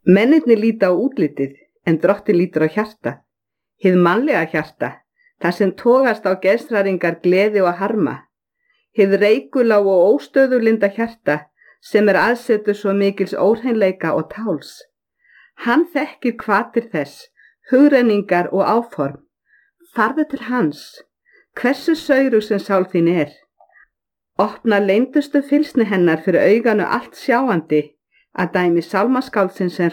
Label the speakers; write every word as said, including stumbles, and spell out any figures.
Speaker 1: Mennirnir líta á útlitið, en Drottinn lítur á hjarta. Hið mannlega hjarta, þar sem togast á geðshræringar, gleði og harma. Hið reikula og óstöðuglinda hjarta, sem er aðsetur svo mikils óhreinleika og táls. Hann þekkir hvatir þess, hugrenningar og áform. Farðu til hans, hversu saurug sem sál þín er. Opna leyndustu fylsni hennar fyrir auganu allt sjáandi, að dæmi sálmaskáldsins sem